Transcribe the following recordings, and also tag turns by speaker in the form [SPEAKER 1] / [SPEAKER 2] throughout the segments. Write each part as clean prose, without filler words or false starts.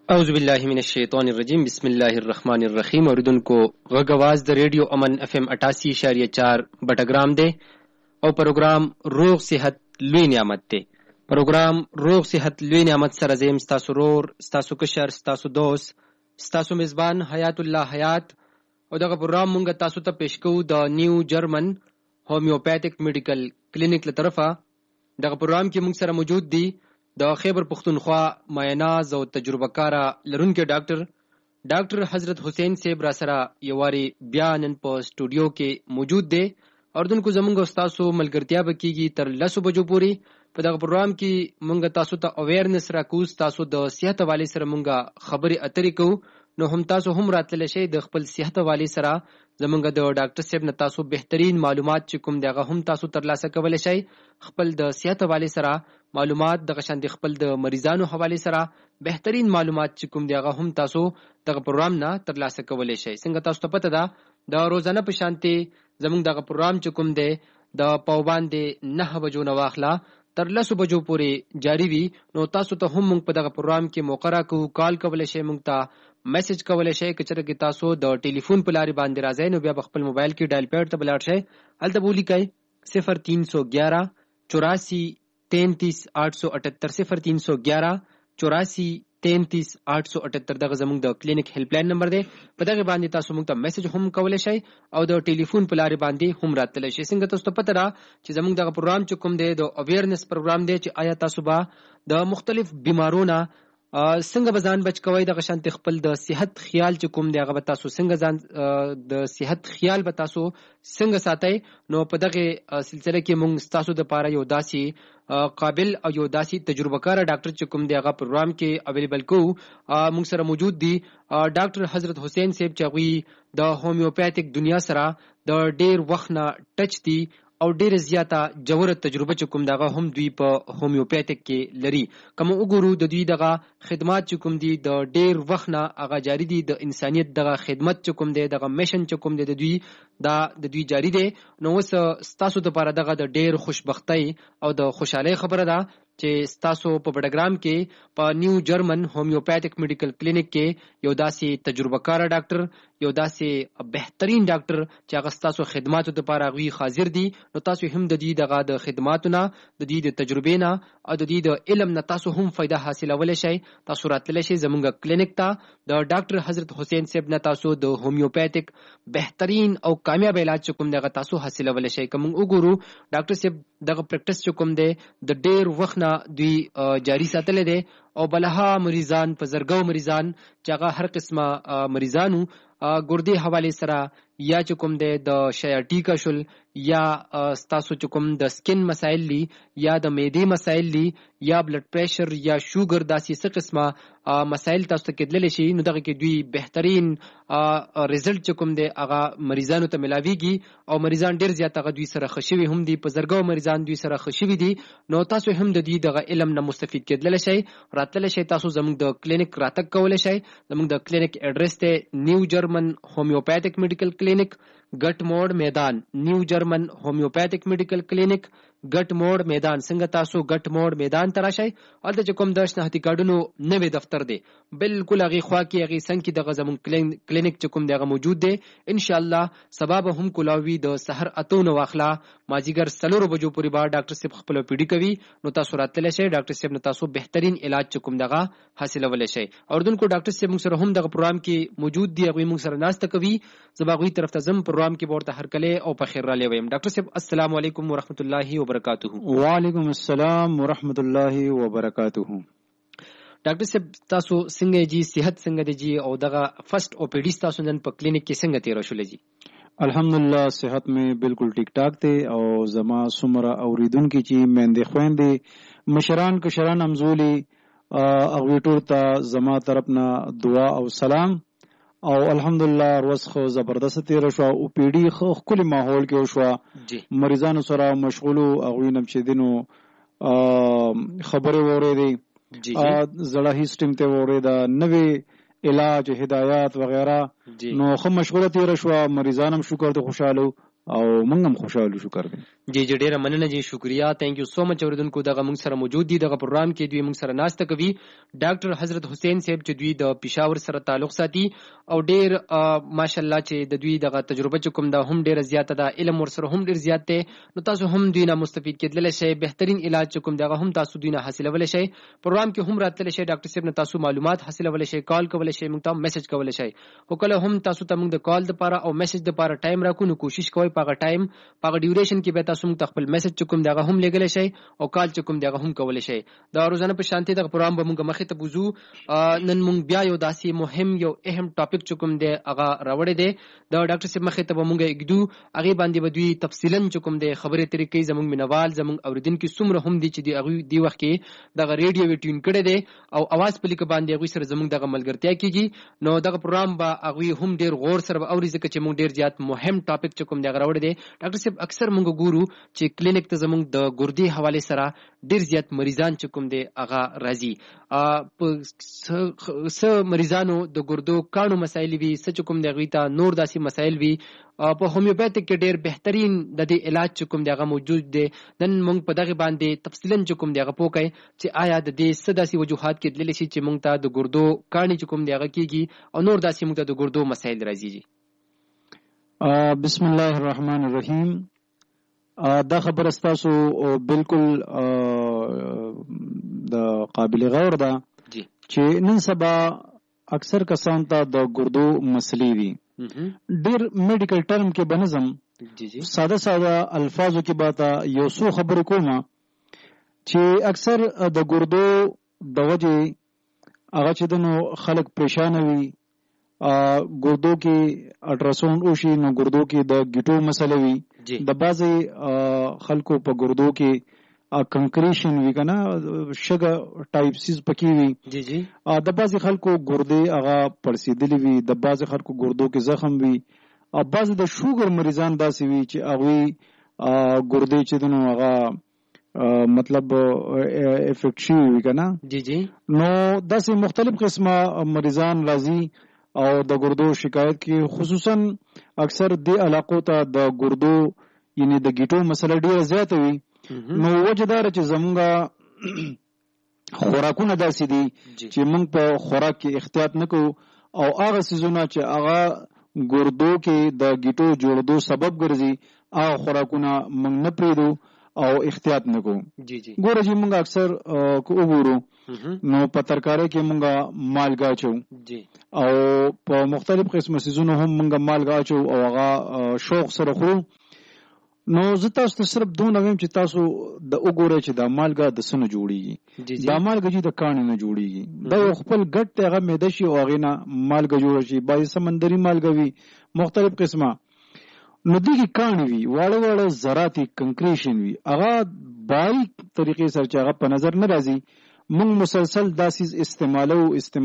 [SPEAKER 1] اعوذ باللہ من الشیطان الرجیم بسم اللہ الرحمن الرحیم. اوریدونکو غږ आवाज د ریډیو امن اف ام 88.4 بټګرام دی او پروګرام روغ صحت لوی نعمت دی. پروګرام روغ صحت لوی نعمت سره زم ستاسو رور ستاسو کشر ستاسو دوست ستاسو میزبان حیات الله حیات او دغه پروګرام مونږ تاسو ته پیش کوو د نیو جرمن هومیوپیتھک میډیکل کلینیک له طرفه. دغه پروګرام کې مونږ سره موجود دي د خیبر پختونخوا مایناز او تجربه کارا لرونکو ډاکټر حضرت حسین صاحب را سره یواري بیا نن په سټوډیو کې موجود دي. اوردونکو زمونږ استادو ملګرتیا بکیږي تر 10 بجو پورې. په دغه پروګرام کې مونږ تاسو ته اویرنس راکوو، تاسو د صحت حواله سره مونږه خبرې اترې کوو. نو هم تاسو هم راتللی شئ د خپل صحت حواله سره زمونږ د ډاکټر صاحب نه تاسو بهترین معلومات چې کوم دغه هم تاسو ترلاسه کولی شئ. خپل د صحت حواله سره معلومات دغه شان د خپل د مریضانو حواله سره بهترین معلومات چې کوم دغه هم تاسو دغه پروګرام نه ترلاسه کولی شئ. څنګه تاسو ته پته ده د روزانه په شانتي زمونږ دغه پروګرام چې کوم دی د پاوبان دی 9 بجو نه واخلا تر 10 بجو پورې جاری وي. نو تاسو ته هم مونږ په دغه پروګرام کې موقع راکوو، کال کولی شئ، مونږ ته میسج کولی شئ. کچره کې تاسو د ټلیفون په لارې باندې راځئ نو بیا خپل موبایل کې ډایل پیډ ته بلاړ شئ. هلته به ولیکئ 0311 84 33 878 0311 84 33 878 دغه زموږ د کلینیک هیلپ لاین نمبر دی. په دغه باندې تاسو موږ ته میسج هم کولی شئ او د ټلیفون په لارې باندې هم راتلی شئ. څنګه تاسو ته پته ده چې زموږ دغه پروګرام چې کوم دی د اویرنس پروګرام دی چې آیا تاسو به د مختلف بیمارونو څنګه به ځان بچ کوئ، دغه شانتې خپل د صحت خیال چې کوم دی هغه به تاسو څنګه ځان د صحت خیال به تاسو څنګه ساتئ. نو په دغه سلسله کې موږ تاسو دپاره یو داسې قابل او یو داسې تجربه کار ډاکټر چې کوم دی هغه پروګرام کې اویلیبل کوو. موږ سره موجود دي ډاکټر حضرت حسین صاحب چې هغوی د هومیوپیتھک دنیا سره د ډیر وخت نه ټچ دي او ډیر زیاته جوړه تجربه چې کوم دغه هم دوی په هومیوپیتھک کې لري. کوم وګورو د دوی دغه خدمات چې کوم دي د ډیر وخت نه هغه جاری دي، د انسانیت دغه خدمت چې کوم دی دغه میشن چې کوم دی د دوی جاری دی. نو اوس ستاسو لپاره دغه د ډیر خوشبختۍ او د خوشحالۍ خبره ده چې ستاسو په بډګرام کې په نیو جرمن هومیوپیتھک میډیکل کلینیک کې یو داسې تجربه کار ډاکټر، یو داسې بهترین ډاکټر چې هغه ستاسو خدماتو لپاره هغوی حاضر دي. نو تاسو هم د دې دغه د خدماتو نه د دې د تجربې نه او د دې د علم نه تاسو هم فایده حاصلولی شئ. تاسو راتللی شئ زموږ کلینیک ته د ډاکټر حضرت حسین صاحب نه تاسو د هومیوپیتھک بهترین او کامیاب علاج چې کوم دغه تاسو حاصلولی شئ. که موږ وګورو ډاکټر صاحب دغه پریکټس چې کوم دی د ډیر وخت نه دوی جاری ساتلی دی او بلها مریضان په زرګو مریضان چې هغه هر قسمه مریضانو ګردې حواله سره یا چې کوم دی د شیاټیکا شول یا ستاسو چې کوم د سکن مسایل لی یا د معدې مسایل لی یا بلډ پریشر یا شوګر داسې څه قسمه مسایل تاسو ته کېدلی شي. نو دغه کې دوی بهترین ریزلټ چې کوم دی هغه مریضانو ته ملاویږي او مریضان ډیر زیات هغه دوی سره ښه شوي هم دي، په زرګو مریضان دوی سره ښه شوي دي. نو تاسو هم د دوی دغه علم نه مستفید کېدلی شئ، راتللی شئ. تاسو زموږ د کلینیک راتګ کولی شئ. زموږ د کلینیک ایډرس دی نیو جرمن هومیوپیتھک میډیکل کلینیک، ګټ موډ میدان، نیو جرمن هومیوپیتھک میډیکل کلینیک ګټ موډ میدان. څنګه تاسو ګټ موډ میدان ته راشئ، هلته چې کوم د شناختي کارډونو نوی دفتر دی بالکل هغې خوا کې هغې څنګ کې دغه زموږ کلینیک چې کوم دی هغه موجود دی. انشاءالله سبا به هم کولاوي د سحر 8 نه واخلا مازدیګر 4 بجو پورې به ډاکټر صاحب خپله پیډي کوي. نو تاسو راتللی شئ، ډاکټر صاحب نه تاسو بهترین علاج چې کوم دغه حاصلولی شئ. اردونکو ډاکټر صاحب موږ سره هم دغه پروګرام کې موجود دي، هغوی موږ سره ناسته کوي. زه به هغوی طرف ته ځم، پروګرام کې به ورته هرکلی او په خیر رالی ویم. ډاکټر صاحب السلام علیکم ورحمت الله وبرکاتہ.
[SPEAKER 2] وعلیکم السلام ورحمت الله وبرکاتہ.
[SPEAKER 1] ډاکټر صاحب تاسو څنګه جی، صحت څنګه دی جی، او دغه فرست او پی ډی تاسو نن په کلینیک کې څنګه تیر شولې جی؟
[SPEAKER 2] الحمدلله صحت مې بالکل ټیک ټاک دی او زما څومره اوریدونکي چې میندې خویندې مشران کشران همزولي هغوی ټول ته زما طرف نه دعا او سلام. او الحمدلله ورځ خو زبردست تیره شوه او پی ډي ښکلي ماحول کې وشوه، مریضانو سره مشغولو، هغوی نه چې دي نو خبرې واورېدې، زړه هیسټم ته واورېده، نوې علاج هدایات وغیرہ. نو ښه مشغوله تیره شوه، مریضان هم شکر ته خوشحاله او موږ هم خوشحاله شکر دی.
[SPEAKER 1] جی ډیره مننه جی شکریا ثانک یو سو مچ اوریدونکو دغه موږ سره موجود دي دغه پروګرام کې دوی موږ سره ناشته کوي ډاکټر حضرت حسین صاحب چې دوی د پېښور سره تعلق ساتي او ډیر ماشاءالله چې د دوی دغه تجربه چې کوم دا هم ډیره زیاته ده علم ور سره هم ډیر زیات دی نو تاسو هم دوی نه مستفید کېدل شئ بهترین علاج چې کوم دغه هم تاسو دوی نه حاصلول شئ پروګرام کې هم راتل شئ ډاکټر صاحب نه تاسو معلومات حاصلول شئ کال کول شئ موږ ته میسج کول شئ خو کله هم تاسو ته موږ د کال لپاره او میسج لپاره ټایم راکو نو کوشش کوئ په ټایم په ډیوریشن کې به تاسو موږ خپل میسج کوم دغه هم لګل شي او کال کوم دغه هم کول شي دا روزانه په شانتي دغه پروګرام به موږ مخې ته بوزو نن موږ بیا یو داسې مهم یو اهم ټاپک کوم دی هغه راوړی دی دا ډاکټر صاحب مخې ته به موږ یګدو هغه باندې به دوی تفصیلا کوم دی خبرې طریقې زموږ منوال زموږ اوریدونکو څومره هم دي چې دی هغه دی وخت کې دغه ریډیو ویټین کړي دی او आवाज په لیک باندې هغه سره زموږ دغه ملګرتیا کیږي نو دغه پروګرام به هغه هم ډیر غور سره اوري ځکه چې موږ ډیر زیات مهم ټاپک کوم دی راوړی دی ډاکټر صاحب اکثر موږ ګورو چې کلینیک ته زموږ د ګردې حواله سره ډیر زیات مریضان چې کوم دی هغه راځي څه مریضانو د ګردو کانو مسایل وي څه کوم دی غوي ته نور داسې مسایل وي په هومیوپیتیک کې ډیر بهترین د دې علاج چې کوم دی هغه موجود دی نن موږ په دغه باندې تفصیلا چې کوم دی هغه پوکای چې آیا د دې څه داسې وجوهات کې دلل شي چې موږ ته د ګردو کانی چې کوم دی هغه کیږي او نور داسې موږ ته د ګردو مسایل راځي
[SPEAKER 2] بسم الله الرحمن الرحیم دا خبر استاسو بالکل د قابل غور ده چې نن سبا اکثر کسان ته د ګردو مسلې وي ډیر میډیکل ټرم کې بنظم ساده ساده الفاظو کې باته یو څو خبرې کومه چې اکثر د ګردو د وجه هغه چې دنو خلک پریشان وي ګردو کې الټراساوند وشي نو ګردو کې د ګیټو مسله وي د بعضې خلکو په ګردو کې کنکریشن وی کنه شګه ټایپ سیز پکې وي د بعضې خلکو ګردې هغه پړسېدلې وي د بعضې خلکو ګردو کې زخم وي بعضې د شوګر مریضان داسې وي چې هغوی ګردې چې دنو هغه مطلب افیکټ شوي وي کنه نو داسې مختلف قسمه مریضان راځي او د ګردو شکایت کې خصوصا اکثر دې علاقو ته د ګردو یعنی د ګیټو مسله ډیره زیاته وي نو وجه دار چې زمونږه خوراکونه داسې دي چې موږ په خوراک کې احتیاط نه کوو او هغه څیزونه چې هغه ګردو کې د ګیټو جوړېدو سبب ګرځي هغه خوراکونه موږ نه پرېږدو او احتیاط نه کوو ګوره چې موږ اکثر که وګورو نو په ترکارۍ کې موږ مالګه اچو او په مختلف قسمه څیزونو هم موږ مالګه اچو او هغه شوق سره خورو نو زه تاسو ته صرف دونه وایم چې تاسو د وګورئ چې دا مالګه د څه نه جوړېږي دا مالګه چې د کاڼي نه جوړېږي دا یو خپل ګډ دی هغه معده شي او هغې نه مالګه جوړه شي بعضې سمندري مالګه وي مختلف قسمه نو دغه کاڼي وي واړه واړه ذرات کنکریشن وي هغه باریک طریقې سره چې هغه په نظر نه راځي موږ مسلسل دا سیز استعمالو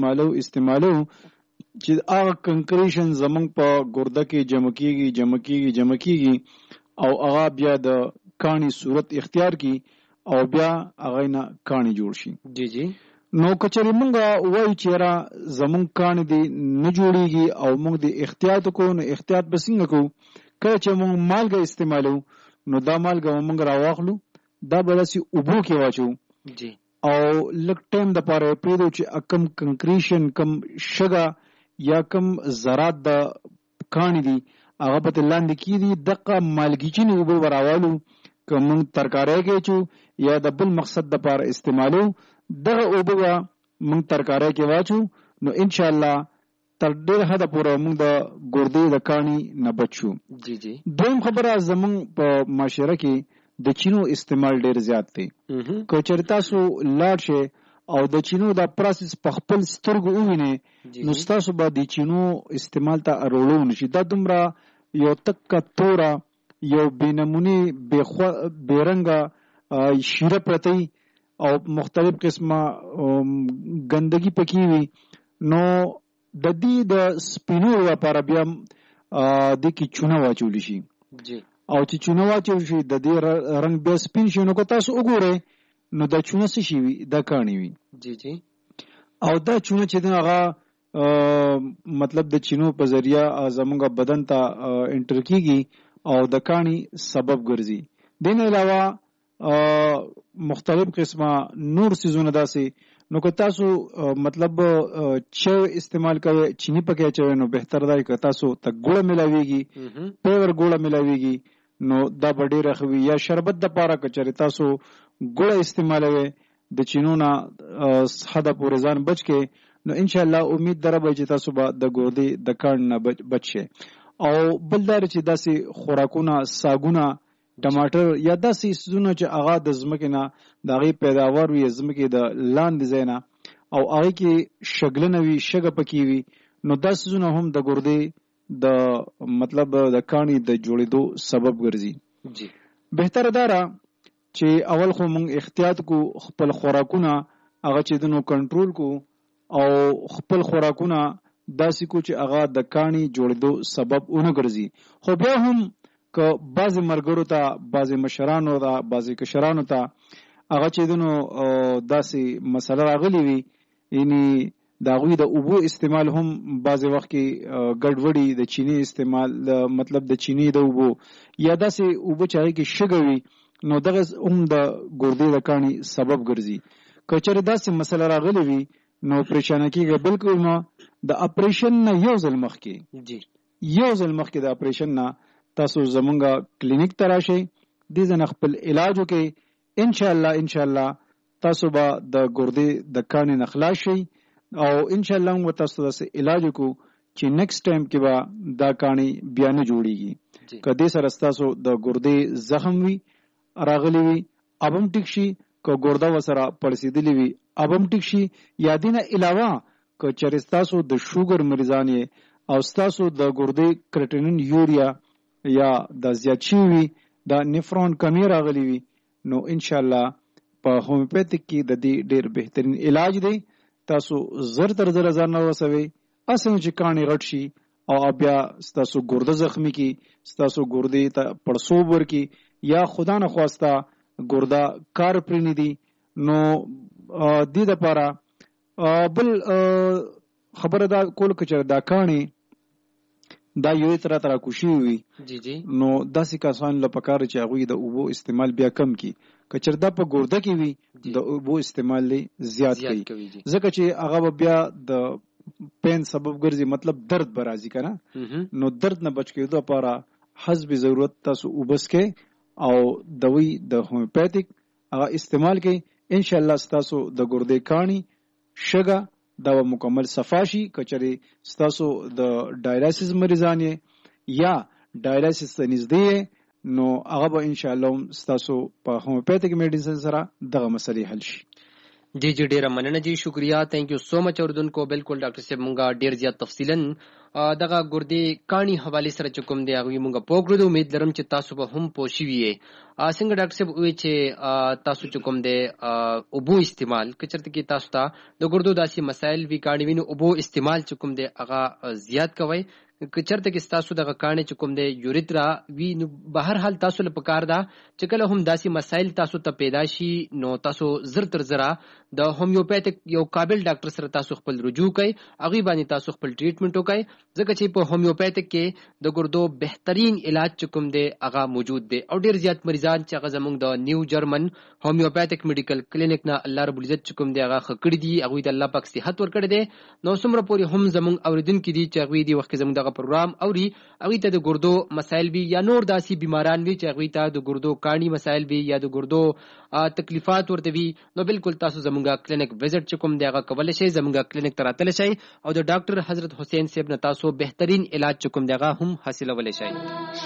[SPEAKER 2] چې هغه کنکریشن زمونږ په ګرده کې جمع کېږي او هغه بیا د کاڼي صورت اختیار کی او بیا هغه نه کاڼي جوړ شي نو کچری مونږه وای چې را زمونږ کاڼي دی نه جوړیږي او مونږ د احتیاط کوو نو احتیاط به څنګه کوو کله چې مونږ مالګه استعمالو نو دا مالګه مونږ راواخلو دا بلسي اوبو کې واچو او لږ ټایم د پاره پریدو چې کم کنکریشن کم شګه یا کم ذرات د کاڼي دی هغه په لاندې کې دي دغه مالګیچینې اوبه وراوالو که موږ ترکارۍ کې چو یا د بل مقصد دپاره استعمالو دغه اوبه به موږ ترکارۍ کې واچو نو انشاءالله تر ډېر حده پورې موږ د ګردې د کاڼي نه بچ شو دویم خبره زموږ په معاشره کې د چینو استعمال ډېر زیات دی که چېرې تاسو لاړ شئ او د چینو دا پروسس په خپل سترګو ووینئ نو ستاسو به د چینو استعمال ته اړولو نشي دا دومره یو تکه توره یو بېنمونې بېرنګه شیره پرتی او مختلف قسمه ګندګي پکې وي نو د دې د سپینو لپاره بیا د کې چونه واچولی شي او چې چونه واچول شي د دې رنګ بیا سپین شي نو که تاسو وګورئ نو دا چونه څه شي وي دا کاڼي وي او دا چونه چې دی هغه مطلب د چینو په ذریعه زمونږ بدن ته انټر کیږي او د کاڼي سبب ګرځي دین علاوه مختلف قسمه نور سيزونه داسي نو که تاسو مطلب چې استعمال کوي چینی پکې چوي نو بهتر دی که تاسو ته ګوړه ملاويږي پیور ګوړه ملاويږي نو دا ډېر خوي یا شربت د پاره کچري تاسو ګوړه استعمالوي د چینونه حد پورې ځان بچ کې نو ان شاء الله امید دربه چې تاسو به د ګردې د کان نه بچ شئ. او بلدار چې داسې خوراکونه ساګونه ټماټر یا داسې سيزونه چې هغه د ځمکې نه د هغې پیداوار وي ځمکې د لاندې ځای نه او هغې کې شګلنه وي شګه پکې وي نو دا سيزونه هم د ګردې د مطلب د کاڼي د جوړېدو سبب ګرځي. بهتره داره چې اول خو موږ احتیاط کو خپل خوراکونه هغه چې دنو کنټرول کو او خپل خوراکونه داسې کو چې هغه د کاڼي جوړېدو سبب ونه ګرځي. خو بیا هم که بعضې مرګرو ته بعضې مشرانو ته بعضې کشرانو ته هغه چې دنو داسې مسله راغلی وي یعنی د هغوی د اوبو استعمال هم بعضې وخت کې ګډوډي د چینی استعمال مطلب د چینی د اوبو یا داسې اوبه چې هغې کې شګه وي نو دغه هم د ګردې د کاڼي سبب ګرځي. که چېرې داسې مسله راغلی وي نو پریشانه کېږه بالکل نه د اپریشن نه یو ځل مخکې د اپریشن نه تاسو زمونږه کلینیک ته راشئ دې ځنه خپل علاج وکړئ ان شاء الله تاسو به د ګردې د کاڼي نه خلاص شئ او ان شاء الله موږ تاسو داسې علاج وکړو چې نیکسټ ټایم کې به دا کاڼي بیا نه جوړیږي. که دې سره ستاسو د ګردې زخم وي راغلی وي اب هم ټیک شي که ګرده ورسره پړسېدلې وي اب هم ټیک شي. یا دې نه علاوه که چېرې ستاسو د شوګر مریضان یې او ستاسو د ګردې کرټینین یوریا یا د زیات شوي وي د نفرون کمی راغلی وي نو ان شاء الله په هومیوپیتیک کې د دې ډېر بهترین علاج دی. تاسو زر تر زر ځان نه ورسوئ اسنه چې کاڼي غټ شي او بیا ستاسو ګرده زخمی کی ستاسو ګردې ته پړسوب ورکی یا خدا نه خواسته ګرده کار پرې دي نو دې دپاره بل خبره دا کول که چې دا کاڼي دا یو تر تر کوشي وي نو داسې کسان له پکار چې هغوی د اوبو استعمال بیا کم کی که چېرته په ګرده کې وي د اوبو استعمال زیات کوي ځکه چې هغه بیا د پین سبب ګرځي مطلب درد به راځي که نه نو درد نه بچ کېدو لپاره حسب ضرورت تاسو اوبس کې او دوی د هومیوپیتیک هغه استعمال کوي ان شاء الله ستاسو د ګردې کاڼي شګه دا مکمل صفاشي. کچري ستاسو د ډایلایسس مریضان یا ډایلایسس ته نږدې نو هغه به ان شاء الله ستاسو په هومیوپیتیک میډیسن سره دغه مسلې حل شي.
[SPEAKER 1] جی ډیره مننه جی شکریہ تھینک یو سو مچ اوردونکو بالکل ډاکټر صاحب مونږه ډیر زیات تفصیلا دغه ګردې کاڼي حواله سره چکم دی هغه مونږه پوکړو امید لرم چې تاسو به هم پوښی وي څنګه ډاکټر صاحب وی چې تاسو چکم دی اوبو استعمال کچرته کې تاسو ته د ګردو داسې مسائل وی کاڼي وینو اوبو استعمال چکم دی هغه زیات کوي کچرته کې تاسو دغه کاڼي چکم دی یوریترا وی نو بهر حال تاسو له پکار دا چې کله هم داسې مسائل تاسو ته پیدا شي نو تاسو زر تر زرا د هومیوپیتیک یو قابل ډاکټر سره تاسو خپل رجوع کوي هغه باندې تاسو خپل ټریټمنټ وکړئ ځکه چې په هومیوپیتیک کې د ګردو بهترین علاج چکم دی هغه موجود دی او ډیر زیات مریضان چې هغه زموږ د نیو جرمن هومیوپیتیک میډیکل کلینیک نه الله رب العزت چکم دی هغه خکړی دی هغه د الله پاک صحت ورکړي دی نو څومره پورې هم زموږ اوریدونکو دي چې هغه دی وخت زموږ دغه پروګرام اوري هغه ته د ګردو مسائل وی یا نور داسي بیماران وی چې هغه ته د ګردو کاڼي مسائل وی یا د ګردو تکلیفات ورته وی نو بالکل تاسو زموږ کلینیک وزټ چکم دی هغه کولای شي زموږ کلینیک ته راتلی شي او د ډاکټر حضرت حسین صاحب نه تاسو بهترین علاج چکم دی هغه هم حاصلولای شي.